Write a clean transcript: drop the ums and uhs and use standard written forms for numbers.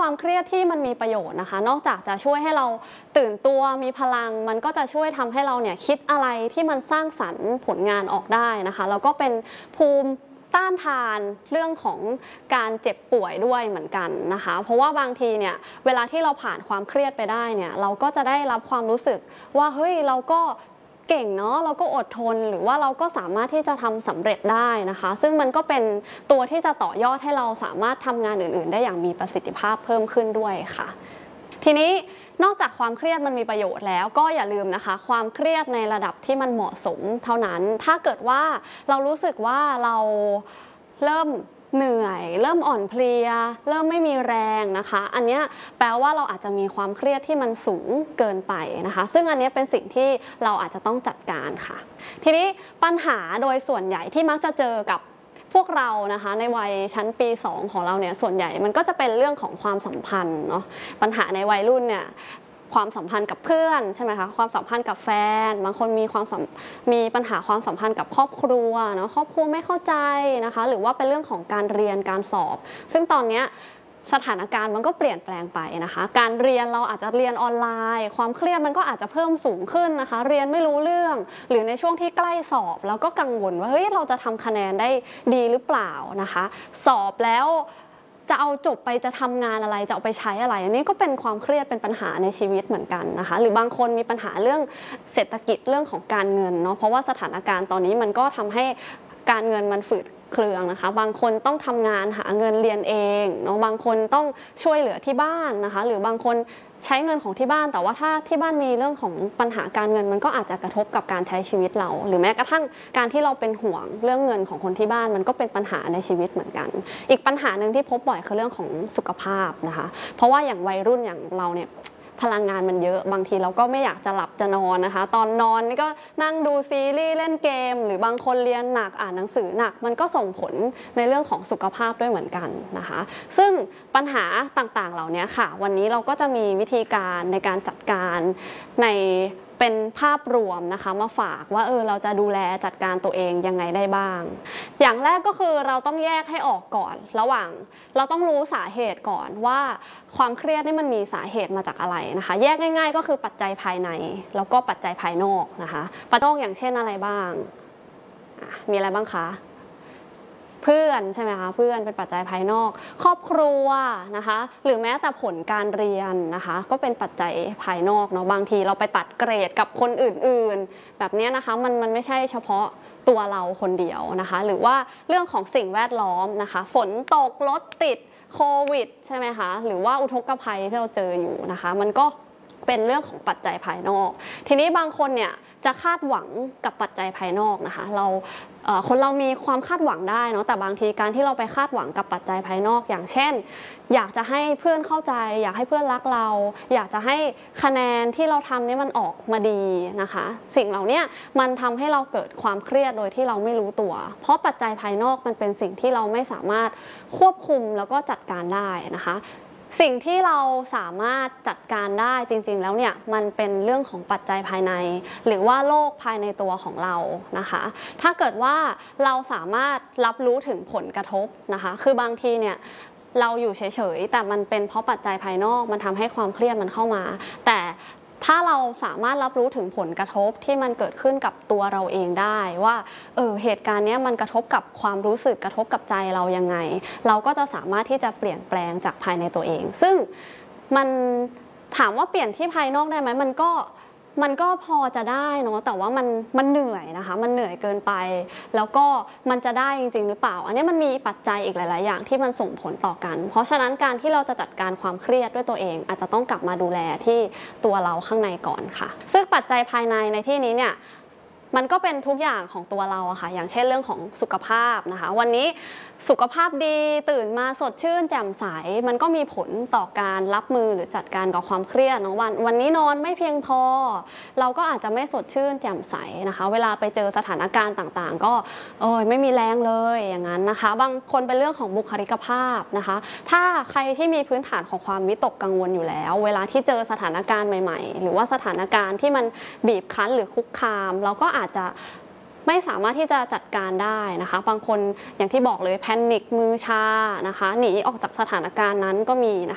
ความเครียดที่มันมีประโยชน์นะคะนอกจากจะช่วยให้เราตื่นตัวมีพลังมันก็จะช่วยทำให้เราเนี่ยคิดอะไรที่มันสร้างสรรค์ผลงานออกได้นะคะแล้วก็เป็นภูมิต้านทานเรื่องของการเจ็บป่วยด้วยเหมือนกันนะคะเพราะว่าบางทีเนี่ยเวลาที่เราผ่านความเครียดไปได้เนี่ยเราก็จะได้รับความรู้สึกว่าเฮ้ยเราก็เก่งเนาะเราก็อดทนหรือว่าเราก็สามารถที่จะทำสำเร็จได้นะคะซึ่งมันก็เป็นตัวที่จะต่อยอดให้เราสามารถทำงานอื่นๆได้อย่างมีประสิทธิภาพเพิ่มขึ้นด้วยค่ะทีนี้นอกจากความเครียดมันมีประโยชน์แล้วก็อย่าลืมนะคะความเครียดในระดับที่มันเหมาะสมเท่านั้นถ้าเกิดว่าเรารู้สึกว่าเราเริ่มเหนื่อยเริ่มอ่อนเพลียเริ่มไม่มีแรงนะคะอันนี้แปลว่าเราอาจจะมีความเครียดที่มันสูงเกินไปนะคะซึ่งอันนี้เป็นสิ่งที่เราอาจจะต้องจัดการค่ะทีนี้ปัญหาโดยส่วนใหญ่ที่มักจะเจอกับพวกเรานะคะในวัยชั้นปี2ของเราเนี่ยส่วนใหญ่มันก็จะเป็นเรื่องของความสัมพันธ์เนาะปัญหาในวัยรุ่นเนี่ยความสัมพันธ์กับเพื่อนใช่ไหมคะความสัมพันธ์กับแฟนบางคนมีปัญหาความสัมพันธ์กับครอบครัวเนาะครอบครัวไม่เข้าใจนะคะหรือว่าเป็นเรื่องของการเรียนการสอบซึ่งตอนนี้สถานการณ์มันก็เปลี่ยนแปลงไปนะคะการเรียนเราอาจจะเรียนออนไลน์ความเครียดมันก็อาจจะเพิ่มสูงขึ้นนะคะเรียนไม่รู้เรื่องหรือในช่วงที่ใกล้สอบเราก็กังวลว่าเฮ้ยเราจะทำคะแนนได้ดีหรือเปล่านะคะสอบแล้วจะเอาจบไปจะทำงานอะไรจะเอาไปใช้อะไรอันนี้ก็เป็นความเครียดเป็นปัญหาในชีวิตเหมือนกันนะคะหรือบางคนมีปัญหาเรื่องเศรษฐกิจเรื่องของการเงินเนาะเพราะว่าสถานการณ์ตอนนี้มันก็ทำให้การเงินมันฝืดเครืองนะคะบางคนต้องทำงานหาเงินเรียนเองเนาะบางคนต้องช่วยเหลือที่บ้านนะคะหรือบางคนใช้เงินของที่บ้านแต่ว่าถ้าที่บ้านมีเรื่องของปัญหาการเงินมันก็อาจจะกระทบกับการใช้ชีวิตเราหรือแม้กระทั่งการที่เราเป็นห่วงเรื่องเงินของคนที่บ้านมันก็เป็นปัญหาในชีวิตเหมือนกันอีกปัญหาหนึ่งที่พบบ่อยคือเรื่องของสุขภาพนะคะเพราะว่าอย่างวัยรุ่นอย่างเราเนี่ยพลังงานมันเยอะบางทีเราก็ไม่อยากจะหลับจะนอนนะคะตอนนอนนี่ก็นั่งดูซีรีส์เล่นเกมหรือบางคนเรียนหนักอ่านหนังสือหนักมันก็ส่งผลในเรื่องของสุขภาพด้วยเหมือนกันนะคะซึ่งปัญหาต่างๆเหล่านี้ค่ะวันนี้เราก็จะมีวิธีการในการจัดการในเป็นภาพรวมนะคะมาฝากว่าเราจะดูแลจัดการตัวเองยังไงได้บ้างอย่างแรกก็คือเราต้องแยกให้ออกก่อนระหว่างเราต้องรู้สาเหตุก่อนว่าความเครียดนี่มันมีสาเหตุมาจากอะไรนะคะแยกง่ายๆก็คือปัจจัยภายในแล้วก็ปัจจัยภายนอกนะคะปัจจัยนอกอย่างเช่นอะไรบ้างมีอะไรบ้างคะเพื่อนใช่ไหมคะเพื่อนเป็นปัจจัยภายนอกครอบครัวนะคะหรือแม้แต่ผลการเรียนนะคะก็เป็นปัจจัยภายนอกเนาะบางทีเราไปตัดเกรดกับคนอื่นๆแบบนี้นะคะมันไม่ใช่เฉพาะตัวเราคนเดียวนะคะหรือว่าเรื่องของสิ่งแวดล้อมนะคะฝนตกรถติดโควิดใช่ไหมคะหรือว่าอุทกภัยที่เราเจออยู่นะคะมันก็เป็นเรื่องของปัจจัยภายนอกทีนี้บางคนเนี่ยจะคาดหวังกับปัจจัยภายนอกนะคะคนเรามีความคาดหวังได้เนาะแต่บางทีการที่เราไปคาดหวังกับปัจจัยภายนอกอย่างเช่นอยากจะให้เพื่อนเข้าใจอยากให้เพื่อนรักเราอยากจะให้คะแนนที่เราทำนี่มันออกมาดีนะคะสิ่งเหล่านี้มันทำให้เราเกิดความเครียดโดยที่เราไม่รู้ตัวเพราะปัจจัยภายนอกมันเป็นสิ่งที่เราไม่สามารถควบคุมแล้วก็จัดการได้นะคะสิ่งที่เราสามารถจัดการได้จริงๆแล้วเนี่ยมันเป็นเรื่องของปัจจัยภายในหรือว่าโลกภายในตัวของเรานะคะถ้าเกิดว่าเราสามารถรับรู้ถึงผลกระทบนะคะคือบางทีเนี่ยเราอยู่เฉยๆแต่มันเป็นเพราะปัจจัยภายนอกมันทำให้ความเครียดมันเข้ามาแต่ถ้าเราสามารถรับรู้ถึงผลกระทบที่มันเกิดขึ้นกับตัวเราเองได้ว่าเหตุการณ์นี้มันกระทบกับความรู้สึกกระทบกับใจเรายังไงเราก็จะสามารถที่จะเปลี่ยนแปลงจากภายในตัวเองซึ่งมันถามว่าเปลี่ยนที่ภายนอกได้ไหมมันก็พอจะได้เนาะแต่ว่ามันเหนื่อยนะคะมันเหนื่อยเกินไปแล้วก็มันจะได้จริงๆหรือเปล่าอันนี้มันมีปัจจัยอีกหลายๆอย่างที่มันส่งผลต่อกันเพราะฉะนั้นการที่เราจะจัดการความเครียดด้วยตัวเองอาจจะต้องกลับมาดูแลที่ตัวเราข้างในก่อนค่ะซึ่งปัจจัยภายในในที่นี้เนี่ยมันก็เป็นทุกอย่างของตัวเราอะค่ะอย่างเช่นเรื่องของสุขภาพนะคะวันนี้สุขภาพดีตื่นมาสดชื่นแจ่มใสมันก็มีผลต่อการรับมือหรือจัดการกับความเครียดเนาะวันนี้นอนไม่เพียงพอเราก็อาจจะไม่สดชื่นแจ่มใสนะคะเวลาไปเจอสถานการณ์ต่างๆก็ไม่มีแรงเลยอย่างนั้นนะคะบางคนเป็นเรื่องของบุคลิกภาพนะคะถ้าใครที่มีพื้นฐานของความวิตกกังวลอยู่แล้วเวลาที่เจอสถานการณ์ใหม่ๆหรือว่าสถานการณ์ที่มันบีบคั้นหรือคุกคามเราก็อาจจะไม่สามารถที่จะจัดการได้นะคะบางคนอย่างที่บอกเลยแพนิคมือชานะคะหนีออกจากสถานการณ์นั้นก็มีนะคะ